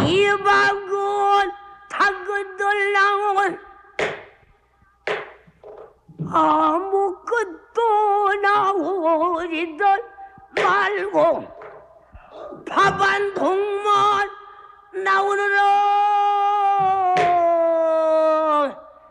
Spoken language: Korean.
이방은 타그들 나온 아무것도 나오리들 말고 밥 한 통만